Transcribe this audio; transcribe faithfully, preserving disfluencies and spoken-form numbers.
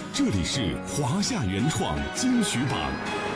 这里是华夏原创金曲榜。